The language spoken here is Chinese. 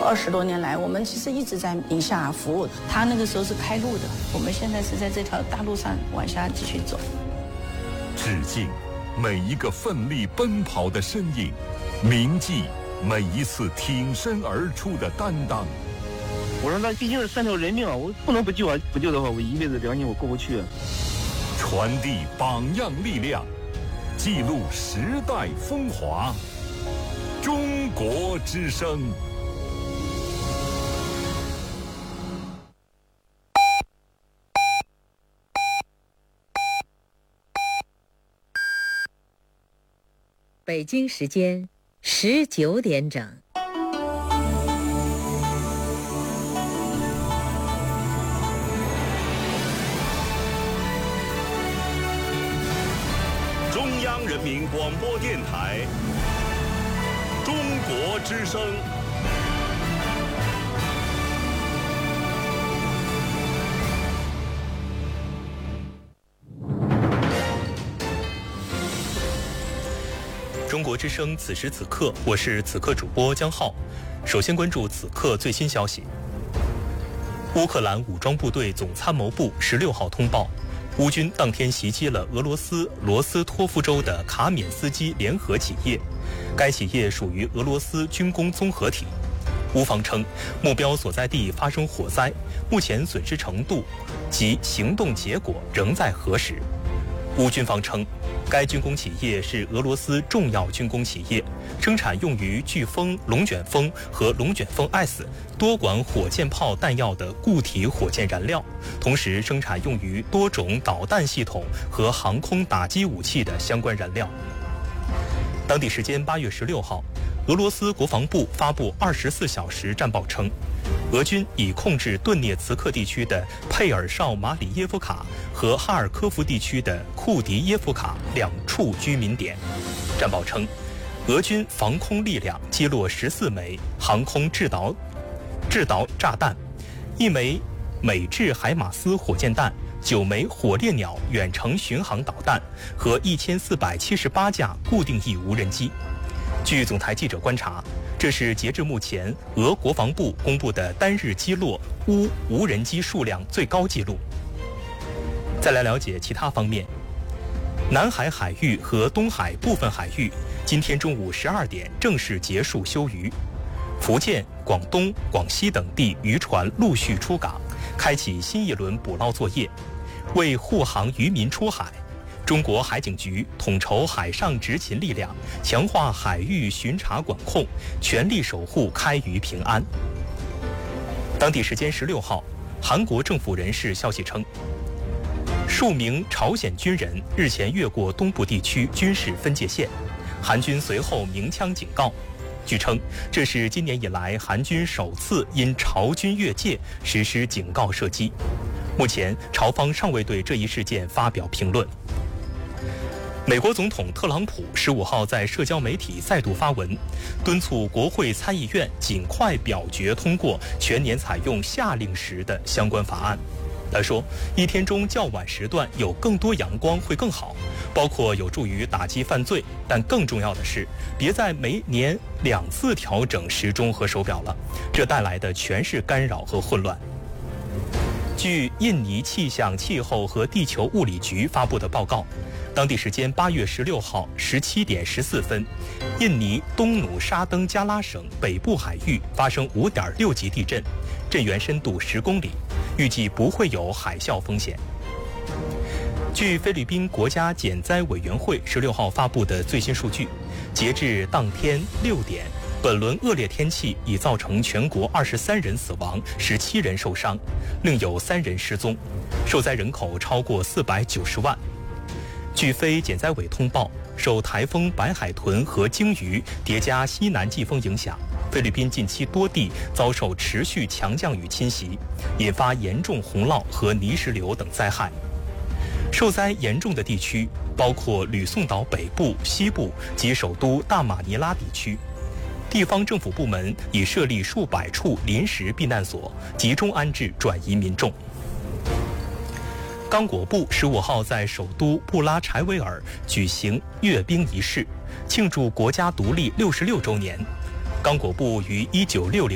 20多年来，我们其实一直在宁夏服务。他那个时候是开路的，我们现在是在这条大路上往下继续走。 致敬每一个奋力奔跑的身影，铭记每一次挺身而出的担当。 我说那毕竟是3条人命啊，我不能不救啊！不救的话，我一辈子良心我过不去啊。 传递榜样力量，记录时代风华。中国之声。 北京时间19点整。 中央人民广播电台中国之声。 中国之声此时此刻，我是此刻主播江浩。首先关注此刻最新消息。乌克兰武装部队总参谋部16号通报，乌军当天袭击了俄罗斯罗斯托夫州的卡缅斯基联合企业，该企业属于俄罗斯军工综合体。乌方称，目标所在地发生火灾，目前损失程度及行动结果仍在核实。乌军方称，该军工企业是俄罗斯重要军工企业，生产用于飓风、龙卷风和龙卷风 S 多管火箭炮弹药的固体火箭燃料，同时生产用于多种导弹系统和航空打击武器的相关燃料。当地时间8月16号，俄罗斯国防部发布24小时战报称，俄军已控制顿涅茨克地区的佩尔绍马里耶夫卡和哈尔科夫地区的库迪耶夫卡2处居民点。战报称，俄军防空力量击落14枚航空制导炸弹，1枚美制海马斯火箭弹，9枚火烈鸟远程巡航导弹和1478架固定翼无人机。据总台记者观察，这是截至目前俄国防部公布的单日击落乌无人机数量最高纪录。再来了解其他方面，南海海域和东海部分海域今天中午12点正式结束休渔，福建、广东、广西等地渔船陆续出港，开启新一轮捕捞作业。为护航渔民出海，中国海警局统筹海上执勤力量，强化海域巡查管控，全力守护开渔平安。当地时间16号，韩国政府人士消息称，数名朝鲜军人日前越过东部地区军事分界线，韩军随后鸣枪警告。据称，这是今年以来韩军首次因朝军越界实施警告射击。目前，朝方尚未对这一事件发表评论。美国总统特朗普15号在社交媒体再度发文，敦促国会参议院尽快表决通过全年采用夏令时的相关法案。他说，一天中较晚时段有更多阳光会更好，包括有助于打击犯罪，但更重要的是，别再每年2次调整时钟和手表了，这带来的全是干扰和混乱。据印尼气象、气候和地球物理局发布的报告，当地时间8月16号17点14分，印尼东努沙登加拉省北部海域发生5.6级地震，震源深度10公里，预计不会有海啸风险。据菲律宾国家减灾委员会16号发布的最新数据，截至当天6点，本轮恶劣天气已造成全国23人死亡，17人受伤，另有3人失踪，受灾人口超过490万。据非减灾委通报，受台风白海豚和鲸鱼叠加西南季风影响，菲律宾近期多地遭受持续强降雨侵袭，引发严重洪涝和泥石流等灾害。受灾严重的地区包括吕宋岛北部、西部及首都大马尼拉地区。地方政府部门已设立数百处临时避难所，集中安置转移民众。刚果部15号在首都布拉柴维尔举行阅兵仪式，庆祝国家独立66周年。刚果部于1960